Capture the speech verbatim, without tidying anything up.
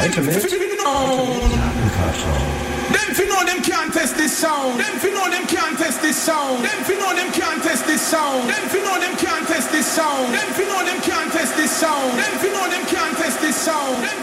intimate. Them fi know them can't test this sound. Them fi know them can't test this sound. Them fi know them can't test this sound. Them fi know them can't test this sound. Them fi know them can't test this sound. Them fi know them can't test this sound.